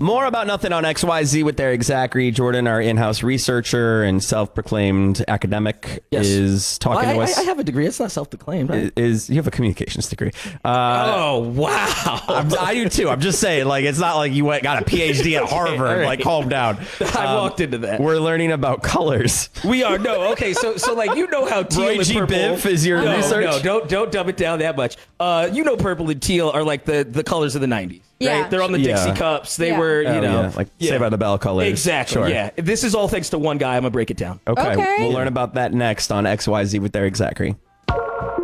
More about nothing on XYZ with Eric Zachary. Jordan, our in-house researcher and self-proclaimed academic, is talking to us. I have a degree. It's not self-proclaimed. Right? You have a communications degree? Oh, wow. I do too. I'm just saying, like, it's not like you got a PhD at Harvard. Right. Like, calm down. I walked into that. We're learning about colors. We are. No, okay. So like, you know how teal Roy and G. purple. Biv is your research? No, don't dumb it down that much. You know, purple and teal are like the colors of the 90s. Yeah. Right? They're on the Dixie cups. They Yeah. were, you know. Like Saved by the Bell colors. Exactly, Sure. yeah. This is all thanks to one guy. I'm going to break it down. Okay. Okay. We'll learn about that next on XYZ with Eric Zachary.